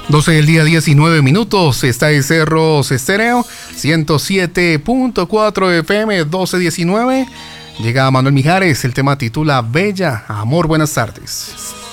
12 del día, 19 minutos. Está en Cerros Estéreo, 107.4 FM, 12:19. Llega Manuel Mijares, el tema titula Bella Amor. Buenas tardes.